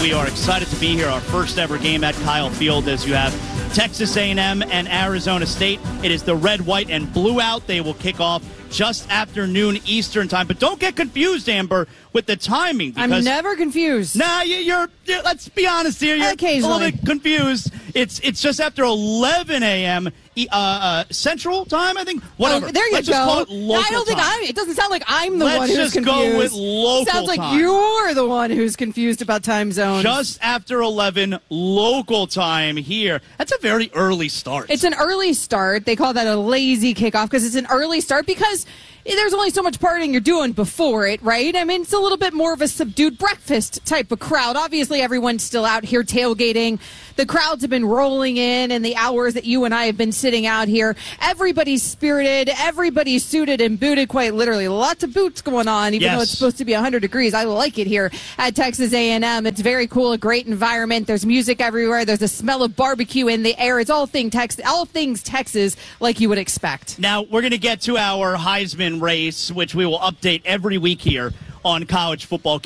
we are excited to be here. Our first ever game at Kyle Field as you have Texas A&M and Arizona State. It is the red, white, and blue out. They will kick off just after noon Eastern time. But don't get confused, Amber, with the timing. I'm never confused. Nah, you're let's be honest here. You're occasionally a little bit confused. It's just after 11 a.m. Central time, I think. Whatever. Oh, there you Let's go. Just call it local I don't think time. it doesn't sound like I'm the one who's Let's just confused. go with local Sounds like time. you're the one who's confused about time zones. Just after 11 local time here. That's a very early start. It's an early start. They call that a lazy kickoff because it's an early start because there's only so much partying you're doing before it, right? I mean, it's a little bit more of a subdued breakfast type of crowd. Obviously, everyone's still out here tailgating. The crowds have been rolling in the hours that you and I have been sitting out here. Everybody's spirited. Everybody's suited and booted, quite literally. Lots of boots going on, even though it's supposed to be 100 degrees. I like it here at Texas A&M. It's very cool, a great environment. There's music everywhere. There's a smell of barbecue in the air. It's all things Texas like you would expect. Now, we're going to get to our Heisman race, which we will update every week here on College Football